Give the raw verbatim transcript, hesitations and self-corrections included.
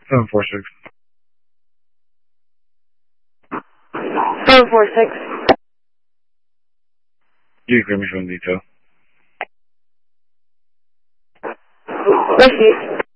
seven four six. seven four six. You can give me some detail. Receipt.